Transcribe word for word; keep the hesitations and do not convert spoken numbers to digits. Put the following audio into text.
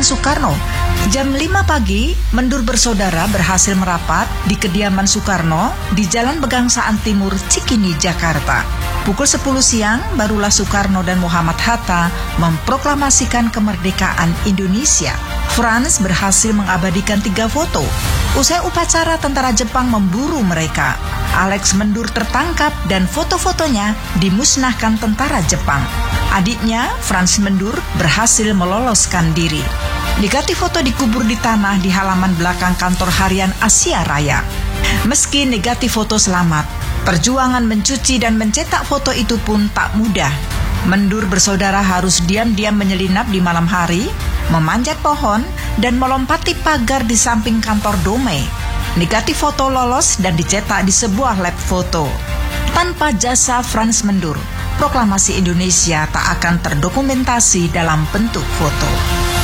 Soekarno. Jam lima pagi, Mendur bersaudara berhasil merapat di kediaman Soekarno di Jalan Pegangsaan Timur, Cikini, Jakarta. Pukul sepuluh siang, barulah Soekarno dan Muhammad Hatta memproklamasikan kemerdekaan Indonesia. Franz berhasil mengabadikan tiga foto. Usai upacara, tentara Jepang memburu mereka. Alex Mendur tertangkap dan foto-fotonya dimusnahkan tentara Jepang. Adiknya, Franz Mendur, berhasil meloloskan diri. Negati foto dikubur di tanah di halaman belakang kantor harian Asia Raya. Meski negatif foto selamat, perjuangan mencuci dan mencetak foto itu pun tak mudah. Mendur bersaudara harus diam-diam menyelinap di malam hari, memanjat pohon, dan melompati pagar di samping kantor Dome. Negatif foto lolos dan dicetak di sebuah lab foto. Tanpa jasa Franz Mendur, proklamasi Indonesia tak akan terdokumentasi dalam bentuk foto.